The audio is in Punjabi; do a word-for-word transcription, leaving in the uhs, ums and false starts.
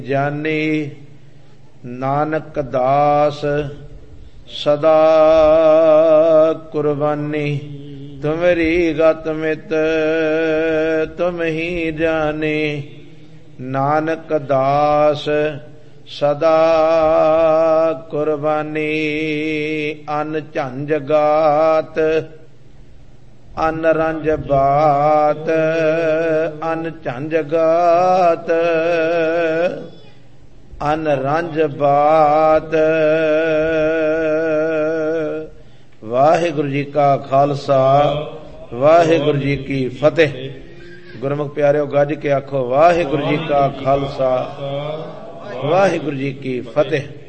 ਜਾਨੀ ਨਾਨਕ ਦਾਸ ਸਦਾ ਕੁਰਬਾਨੀ। ਤੁਮਰੀ ਗਤ ਮਿਤ ਤੁਮ ਹੀ ਜਾਨੇ, ਨਾਨਕ ਦਾਸ ਸਦਾ ਕੁਰਬਾਨੀ। ਅਨ ਝੰਜ ਗਾਤ ਅਨ ਰੰਜ ਬਾਤ, ਅਨ ਝੰਜ ਗਾਤ ਅਨ ਰੰਜ ਬਾਤ। ਵਾਹਿਗੁਰੂ ਜੀ ਕਾ ਖਾਲਸਾ ਵਾਹਿਗੁਰੂ ਜੀ ਕੀ ਫਤਿਹ। ਗੁਰਮੁਖ ਪਿਆਰਿਓ, ਗੱਜ ਕੇ ਆਖੋ ਵਾਹਿਗੁਰੂ ਜੀ ਕਾ ਖਾਲਸਾ ਵਾਹਿਗੁਰੂ ਜੀ ਕੀ ਫਤਿਹ।